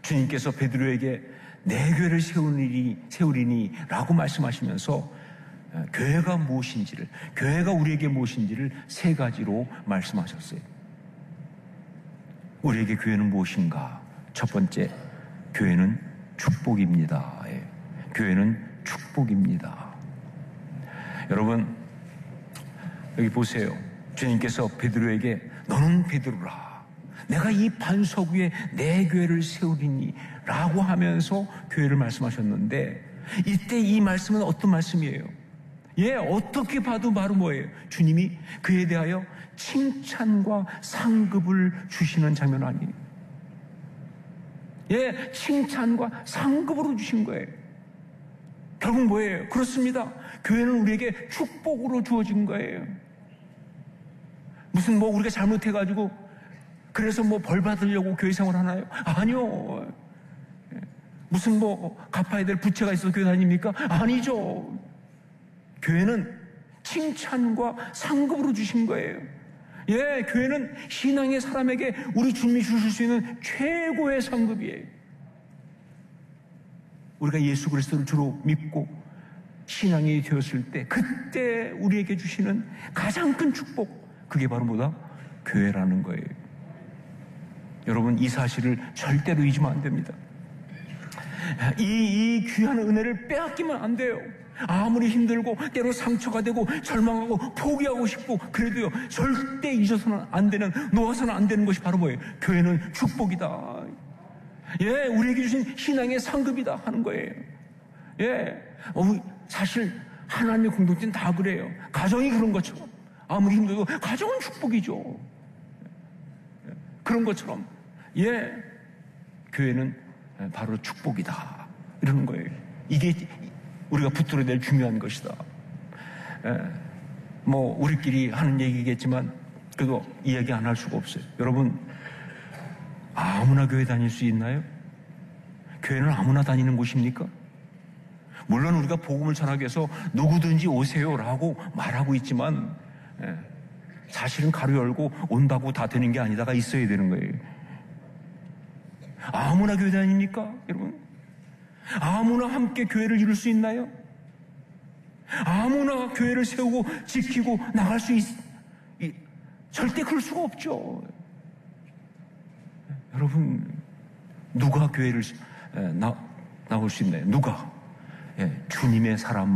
주님께서 베드로에게 내 교회를 세우리니 라고 말씀하시면서 교회가 무엇인지를, 교회가 우리에게 무엇인지를 세 가지로 말씀하셨어요. 우리에게 교회는 무엇인가? 첫 번째, 교회는 축복입니다. 교회는 축복입니다. 여러분, 여기 보세요. 주님께서 베드로에게 너는 베드로라, 내가 이 반석 위에 내 교회를 세우리니 라고 하면서 교회를 말씀하셨는데, 이때 이 말씀은 어떤 말씀이에요? 어떻게 봐도 바로 뭐예요? 주님이 그에 대하여 칭찬과 상급을 주시는 장면 아니에요? 칭찬과 상급으로 주신 거예요. 결국 뭐예요? 그렇습니다. 교회는 우리에게 축복으로 주어진 거예요. 무슨 우리가 잘못해가지고 그래서 벌 받으려고 교회 생활 하나요? 아니요. 무슨 갚아야 될 부채가 있어서 교회 다닙니까? 아니죠. 교회는 칭찬과 상급으로 주신 거예요. 교회는 신앙의 사람에게 우리 주님이 주실 수 있는 최고의 상급이에요. 우리가 예수 그리스도를 주로 믿고 신앙이 되었을 때, 그때 우리에게 주시는 가장 큰 축복, 그게 바로 뭐다? 교회라는 거예요. 여러분, 이 사실을 절대로 잊으면 안 됩니다. 이 귀한 은혜를 빼앗기면 안 돼요. 아무리 힘들고 때로 상처가 되고 절망하고 포기하고 싶고 그래도요, 절대 잊어서는 안 되는, 놓아서는 안 되는 것이 바로 뭐예요? 교회는 축복이다. 우리에게 주신 신앙의 상급이다 하는 거예요. 사실 하나님의 공동체는 다 그래요. 가정이 그런 것처럼, 아무리 힘들고 가정은 축복이죠. 그런 것처럼 교회는 바로 축복이다 이러는 거예요. 이게 우리가 붙들어낼 중요한 것이다. 우리끼리 하는 얘기겠지만 그래도 이야기 안 할 수가 없어요. 여러분, 아무나 교회 다닐 수 있나요? 교회는 아무나 다니는 곳입니까? 물론 우리가 복음을 전하기 위해서 누구든지 오세요라고 말하고 있지만 사실은 가로 열고 온다고 다 되는 게 아니다가 있어야 되는 거예요. 아무나 교회 다닙니까? 여러분, 아무나 함께 교회를 이룰 수 있나요? 아무나 교회를 세우고 지키고 나갈 수 절대 그럴 수가 없죠. 여러분, 누가 교회를 나올 수 있나요? 누가? 주님의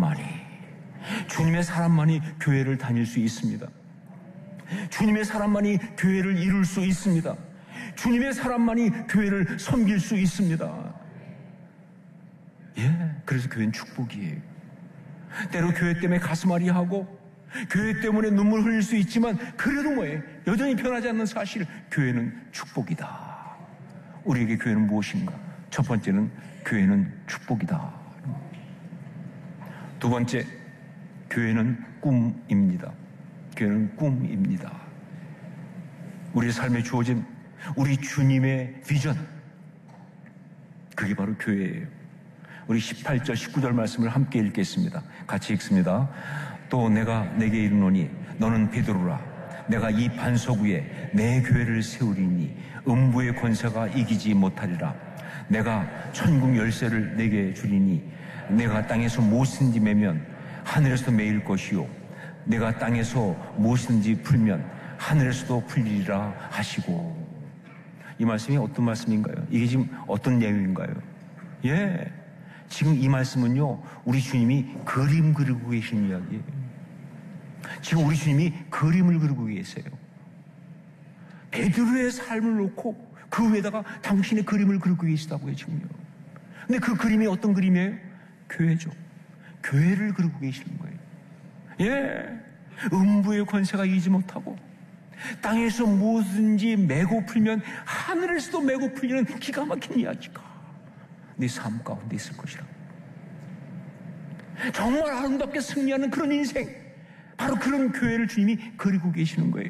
사람만이 교회를 다닐 수 있습니다. 주님의 사람만이 교회를 이룰 수 있습니다. 주님의 사람만이 교회를 섬길 수 있습니다. 그래서 교회는 축복이에요. 때로 교회 때문에 가슴앓이하고 교회 때문에 눈물 흘릴 수 있지만 그래도 뭐예요? 여전히 변하지 않는 사실, 교회는 축복이다. 우리에게 교회는 무엇인가? 첫 번째는 교회는 축복이다. 두 번째, 교회는 꿈입니다. 교회는 꿈입니다. 우리의 삶에 주어진 우리 주님의 비전, 그게 바로 교회예요. 우리 18절 19절 말씀을 함께 읽겠습니다. 같이 읽습니다. 또 내가 내게 이르노니 너는 베드로라, 내가 이 반석 위에 내 교회를 세우리니 음부의 권세가 이기지 못하리라. 내가 천국 열쇠를 내게 주리니 내가 땅에서 무엇이든지 매면 하늘에서도 매일 것이요 내가 땅에서 무엇이든지 풀면 하늘에서도 풀리리라 하시고. 이 말씀이 어떤 말씀인가요? 이게 지금 어떤 내용인가요? 지금 이 말씀은요, 우리 주님이 그림 그리고 계신 이야기예요. 지금 우리 주님이 그림을 그리고 계세요. 베드로의 삶을 놓고 그 위에다가 당신의 그림을 그리고 계시다고요, 지금요. 근데 그 그림이 어떤 그림이에요? 교회죠. 교회를 그리고 계시는 거예요. 음부의 권세가 이기지 못하고 땅에서 무엇든지 메고 풀면 하늘에서도 메고 풀리는 기가 막힌 이야기가 네 삶 가운데 있을 것이라. 정말 아름답게 승리하는 그런 인생, 바로 그런 교회를 주님이 그리고 계시는 거예요.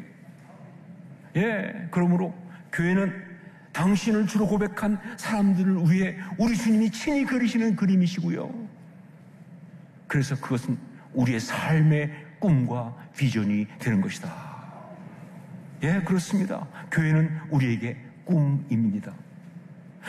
그러므로 교회는 당신을 주로 고백한 사람들을 위해 우리 주님이 친히 그리시는 그림이시고요. 그래서 그것은 우리의 삶의 꿈과 비전이 되는 것이다. 그렇습니다. 교회는 우리에게 꿈입니다.